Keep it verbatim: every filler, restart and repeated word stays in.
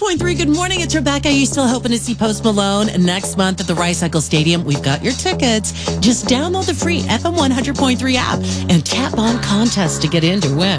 point three, good morning. It's Rebecca. Are you still hoping to see Post Malone next month at the Rice Cycle Stadium? We've got your tickets. Just download the free F M one hundred point three app and tap on contest to get in to win.